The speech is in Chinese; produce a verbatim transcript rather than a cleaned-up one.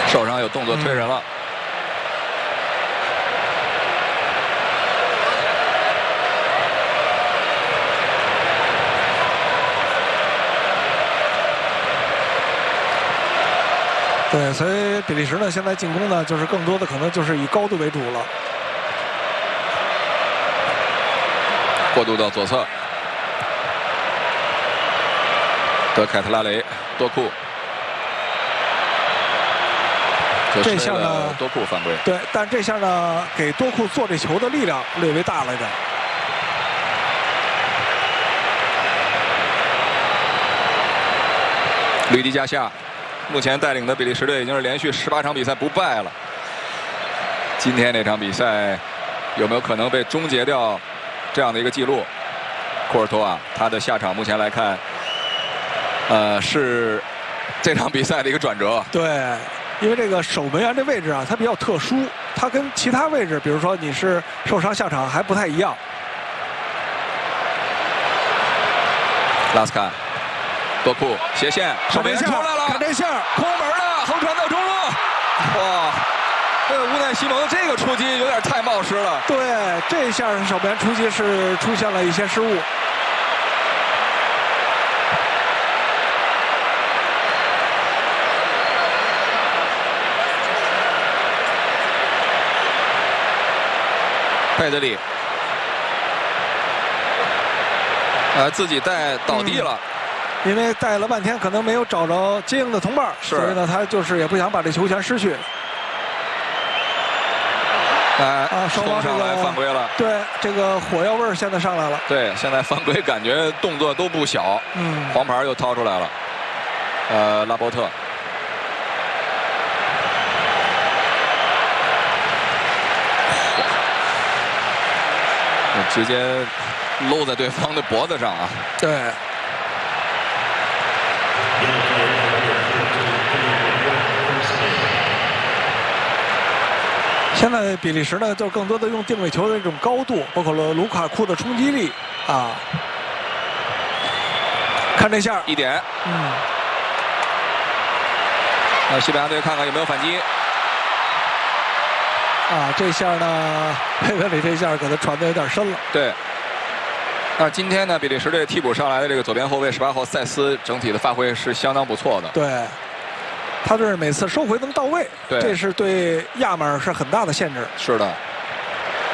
手上有动作推人了。嗯对，所以比利时呢，现在进攻呢，就是更多的可能就是以高度为主了。 过渡到左侧，德凯特拉雷、多库， 这下呢， 多库犯规。 对，但这下呢，给多库做这球的力量略微大了一点。 吕迪加夏。 目前带领的比利时队已经是连续十八场比赛不败了。今天这场比赛有没有可能被终结掉这样的一个记录？库尔图瓦他的下场目前来看，呃，是这场比赛的一个转折。 对，因为这个守门员这位置啊，它比较特殊，它跟其他位置，比如说你是受伤下场还不太一样。 拉斯坎。 多库斜线，守门员出来了， 看这下， 空门了，横传到中路，哇！这个乌奈西蒙这个出击有点太冒失了。 对，这一下守门员出击是出现了一些失误。 佩德里，呃，自己带倒地了。嗯因为带了半天，可能没有找着接应的同伴，所以呢，他就是也不想把这球权失去。 哎，啊， 双方上来犯规了。 对，这个火药味儿现在上来了。 对，现在犯规感觉动作都不小。 嗯， 黄牌又掏出来了。呃，拉波特。直接搂在对方的脖子上啊。 对。 现在比利时呢，就更多的用定位球的这种高度，包括了卢卡库的冲击力啊。看这下， 一点。 嗯。 那西班牙队看看有没有反击。 啊，这下呢，佩德里这下给他传的有点深了。 对。那今天呢，比利时队替补上来的这个左边后卫十八号塞斯，整体的发挥是相当不错的。 对。 他这是每次收回能到位， 对， 这是对亚马尔是很大的限制。 是的。